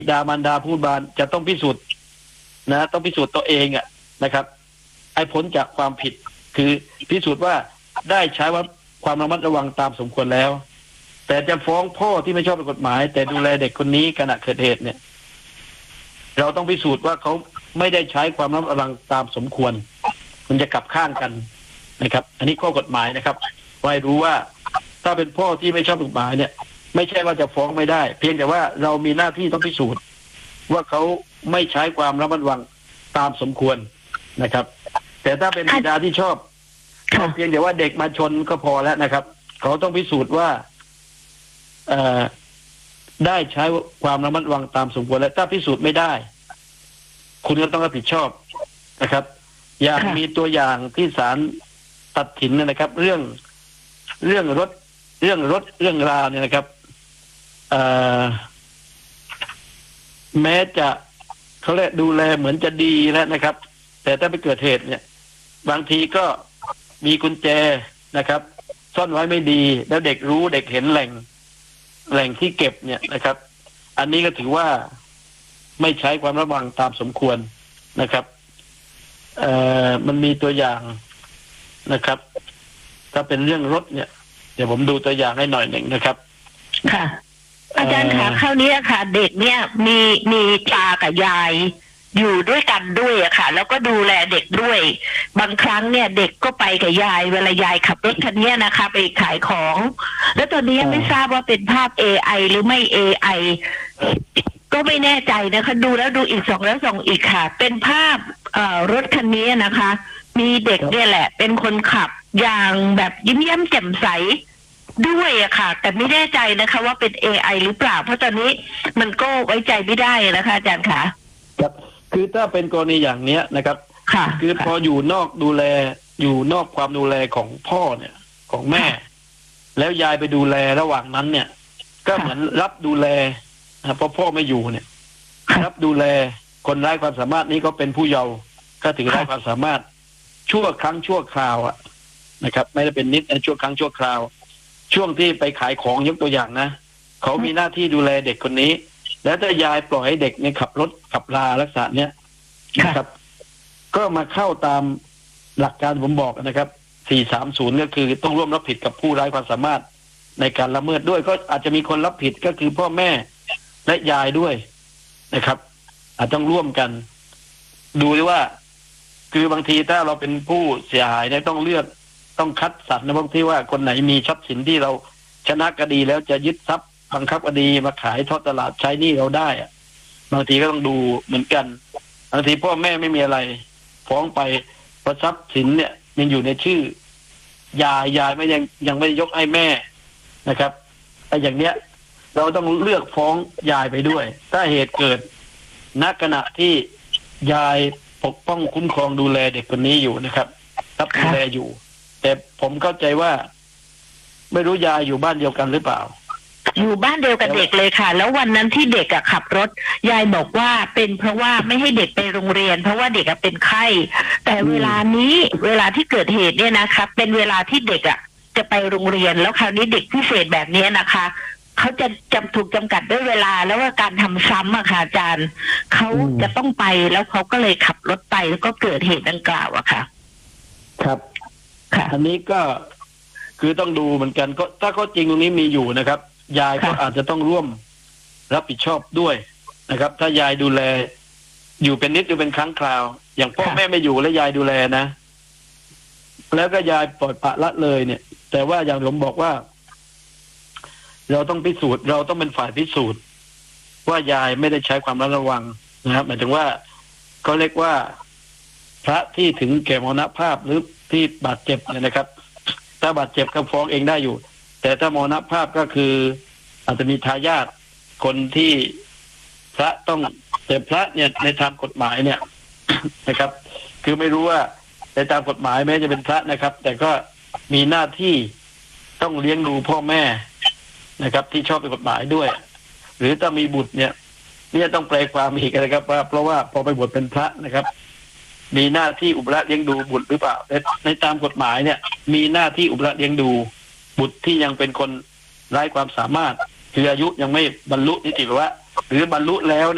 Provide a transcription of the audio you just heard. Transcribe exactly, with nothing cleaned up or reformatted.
ดามารดาผู้บานจะต้องพิสูจน์นะต้องพิสูจน์ตัวเองอ่ะนะครับไอ้ผลจากความผิดคือพิสูจน์ว่าได้ใช้ว่าความระมัดระวังตามสมควรแล้วแต่จะฟ้องพ่อที่ไม่ชอบด้วยกฎหมายแต่ดูแลเด็กคนนี้ขณะเกิดเหตุเนี่ยเราต้องพิสูจน์ว่าเขาไม่ได้ใช้ความระมัดระวังตามสมควรมันจะกลับข้างกันนะครับอันนี้ข้อกฎหมายนะครับไว้รู้ว่าถ้าเป็นพ่อที่ไม่ชอบกฎหมายเนี่ยไม่ใช่ว่าจะฟ้องไม่ได้เพียงแต่ว่าเรามีหน้าที่ต้องพิสูจน์ว่าเขาไม่ใช้ความระมัดระวังตามสมควรนะครับแต่ถ้าเป็นบิดาที่ชอบชอบเพียงแต่ว่าเด็กมาชนก็พอแล้วนะครับเขาต้องพิสูจน์ว่าเอ่อได้ใช้ความระมัดระวังตามสมควรและถ้าพิสูจน์ไม่ได้คุณก็ต้องรับผิดชอบนะครับอย่างมีตัวอย่างที่ศาลตัดสินนะครับ เรื่องเรื่องรถเรื่องรถเรื่องราเนี่ยนะครับเอ่อแม้จะเขาเรียกดูแลเหมือนจะดีแล้วนะครับแต่ถ้าไปเกิดเหตุเนี่ยบางทีก็มีกุญแจนะครับซ่อนไว้ไม่ดีแล้วเด็กรู้เด็กเห็นแหล่งแหล่งที่เก็บเนี่ยนะครับอันนี้ก็ถือว่าไม่ใช้ความระวังตามสมควรนะครับเอ่อมันมีตัวอย่างนะครับถ้าเป็นเรื่องรถเนี่ยเดี๋ยวผมดูตัวอย่างให้หน่อยหนึ่งนะครับค่ะอาจารย์คะคราวนี้ค่ะเด็กเนี่ยมีมีตากับยายอยู่ด้วยกันด้วยอะค่ะแล้วก็ดูแลเด็กด้วยบางครั้งเนี่ยเด็กก็ไปกับยายเวลายายขับรถคันนี้นะคะไปขายของแล้วตอนนี้ไม่ทราบว่าเป็นภาพ เอ ไอ หรือไม่ เอ ไอ ก็ไม่แน่ใจนะคะดูแล้วดูอีกสองแล้วส่องอีกค่ะเป็นภาพเอ่อรถคันนี้นะคะมีเด็กเนี่ยแหละเป็นคนขับอย่างแบบยิ้มแย้มแจ่มใสด้วยอะค่ะแต่ไม่แน่ใจนะคะว่าเป็น เอ ไอ หรือเปล่าเพราะตอนนี้มันก็ไว้ใจไม่ได้นะคะอาจารย์ค่ะครับคือถ้าเป็นกรณีอย่างเนี้ยนะครับค่ะคือพออยู่นอกดูแลอยู่นอกความดูแลของพ่อเนี่ยของแม่แล้วยายไปดูแลระหว่างนั้นเนี่ยก็เหมือนรับดูแลนะเพราะพ่อไม่อยู่เนี่ยรับดูแลคนไร้ความสามารถนี้ก็เป็นผู้เยาว์ก็ถือไร้ความสามารถชั่วครั้งชั่วคราวอะนะครับไม่ได้เป็นนิดชั่วครั้งชั่วคราวช่วงที่ไปขายของยกตัวอย่างนะเขามีหน้าที่ดูแลเด็กคนนี้แล้วถ้ายายปล่อยให้เด็กเนี่ยขับรถขับลาลักษณะเนี้ยนะครับก็มาเข้าตามหลักการผมบอกนะครับสี่สามศูนย์ก็คือต้องร่วมรับผิดกับผู้ไร้ความสามารถในการละเมิดด้วยก็อาจจะมีคนรับผิดก็คือพ่อแม่และยายด้วยนะครับอาจต้องร่วมกันดูด้วยว่าคือบางทีถ้าเราเป็นผู้เสียหายเนี่ยต้องเลือกต้องคัดสรรนะบางทีว่าคนไหนมีทรัพย์สินที่เราชนะคดีแล้วจะยึดทรัพย์บังคับคดีมาขายทอดตลาดใช้หนี้เราได้อะบางทีก็ต้องดูเหมือนกันบางทีพ่อแม่ไม่มีอะไรฟ้องไปเพราะทรัพย์สินเนี่ยยังอยู่ในชื่อยายยายไม่ยังยังไม่ยกให้แม่นะครับแต่อย่างเนี้ยเราต้องเลือกฟ้องยายไปด้วยถ้าเหตุเกิดณขณะที่ยายปกป้องคุ้มครองดูแลเด็กคนนี้อยู่นะครับรับดูแลอยู่แต่ผมเข้าใจว่าไม่รู้ยายอยู่บ้านเดียวกันหรือเปล่าอยู่บ้านเดียวกับเด็กเลยค่ะแล้ววันนั้นที่เด็กอะขับรถยายบอกว่าเป็นเพราะว่าไม่ให้เด็กไปโรงเรียนเพราะว่าเด็กอะเป็นไข้แต่เวลานี้เวลาที่เกิดเหตุเนี่ยนะคะเป็นเวลาที่เด็กอะจะไปโรงเรียนแล้วคราวนี้เด็กพิเศษแบบนี้นะคะเขาจะจำถูกจำกัดด้วยเวลาแล้วว่าการทำซ้ำอะค่ะอาจารย์เขาจะต้องไปแล้วเขาก็เลยขับรถไปแล้วก็เกิดเหตุดังกล่าวอะค่ะครับอันนี้ก็คือต้องดูเหมือนกันก็ถ้าข้อจริงตรงนี้มีอยู่นะครับยายก็อาจจะต้องร่วมรับผิดชอบด้วยนะครับถ้ายายดูแลอยู่เป็นนิดอยู่เป็นครั้งคราวอย่างพ่อแม่ไม่อยู่แล้วยายดูแลนะแล้วก็ยายปล่อยปละละเลยเนี่ยแต่ว่าอย่างผมบอกว่าเราต้องพิสูจน์เราต้องเป็นฝ่ายพิสูจน์ว่ายายไม่ได้ใช้ความระวังนะครับหมายถึงว่าเขาเรียกว่าพระที่ถึงแก่มรณภาพหรือที่บาดเจ็บเนี่ยนะครับถ้าบาดเจ็บก็ฟ้องเองได้อยู่แต่ถ้ามรณภาพก็คืออาจจะมีทายาทคนที่พระต้องแต่พระเนี่ยในทางกฎหมายเนี่ยนะครับคือไม่รู้ว่าในตามกฎหมายแม้จะเป็นพระนะครับแต่ก็มีหน้าที่ต้องเลี้ยงดูพ่อแม่นะครับที่ชอบเป็นกฎหมายด้วยหรือถ้ามีบุตรเนี่ยนี่ต้องแปลความอีกนะครับว่าเพราะว่าพอไปบวชเป็นพระนะครับมีหน้าที่อุปถัมภ์เลี้ยงดูบุตรหรือเปล่าในในตามกฎหมายเนี่ยมีหน้าที่อุปถัมภ์เลี้ยงดูบุตรที่ยังเป็นคนไร้ความสามารถคืออายุยังไม่บรรลุนิติภาวะหรือบรรลุแล้ว